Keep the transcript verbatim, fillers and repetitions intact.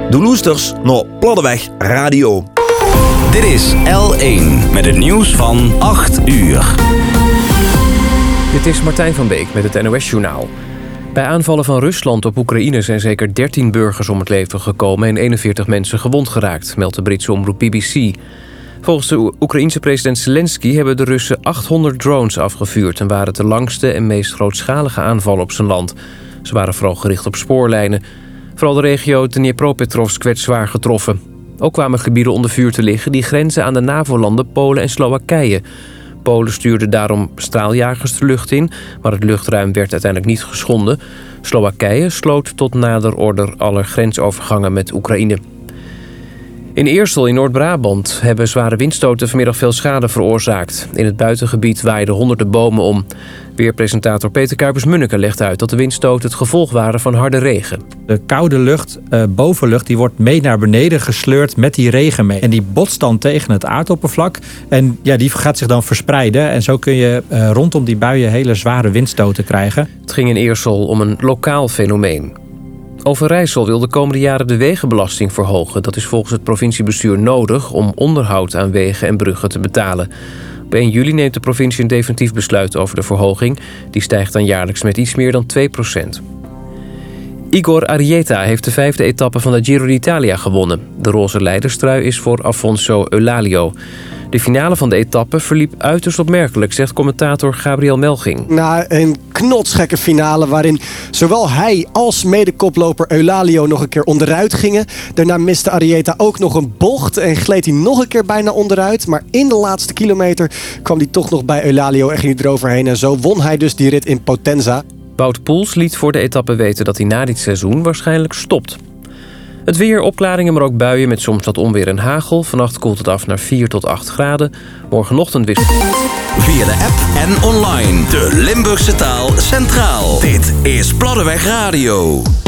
De Loesters naar Platteweg Radio. Dit is L één met het nieuws van acht uur. Dit is Martijn van Beek met het N O S-journaal. Bij aanvallen van Rusland op Oekraïne zijn zeker dertien burgers om het leven gekomen en eenenveertig mensen gewond geraakt, meldt de Britse omroep B B C. Volgens de Oekraïense president Zelensky hebben de Russen achthonderd drones afgevuurd en waren het de langste en meest grootschalige aanvallen op zijn land. Ze waren vooral gericht op spoorlijnen. Vooral de regio Dnipropetrovsk werd zwaar getroffen. Ook kwamen gebieden onder vuur te liggen die grenzen aan de NAVO-landen Polen en Slowakije. Polen stuurde daarom straaljagers de lucht in, maar het luchtruim werd uiteindelijk niet geschonden. Slowakije sloot tot nader order alle grensovergangen met Oekraïne. In Eersel in Noord-Brabant hebben zware windstoten vanmiddag veel schade veroorzaakt. In het buitengebied waaiden honderden bomen om. Weerpresentator Peter Kuipers-Munneke legt uit dat de windstoten het gevolg waren van harde regen. De koude lucht, uh, bovenlucht, die wordt mee naar beneden gesleurd met die regen mee. En die botst dan tegen het aardoppervlak. En ja, die gaat zich dan verspreiden. En zo kun je uh, rondom die buien hele zware windstoten krijgen. Het ging in Eersel om een lokaal fenomeen. Overijssel wil de komende jaren de wegenbelasting verhogen. Dat is volgens het provinciebestuur nodig om onderhoud aan wegen en bruggen te betalen. Op één juli neemt de provincie een definitief besluit over de verhoging. Die stijgt dan jaarlijks met iets meer dan twee procent. Igor Arrieta heeft de vijfde etappe van de Giro d'Italia gewonnen. De roze leiderstrui is voor Afonso Eulalio. De finale van de etappe verliep uiterst opmerkelijk, zegt commentator Gabriel Melching. Na een knotsgekke finale waarin zowel hij als medekoploper Eulalio nog een keer onderuit gingen. Daarna miste Arrieta ook nog een bocht en gleed hij nog een keer bijna onderuit. Maar in de laatste kilometer kwam hij toch nog bij Eulalio en ging hij eroverheen. En zo won hij dus die rit in Potenza. Wout Poels liet voor de etappe weten dat hij na dit seizoen waarschijnlijk stopt. Het weer, opklaringen, maar ook buien met soms wat onweer en hagel. Vannacht koelt het af naar vier tot acht graden. Morgenochtend weer... Via de app en online. De Limburgse taal centraal. Dit is Platteweg Radio.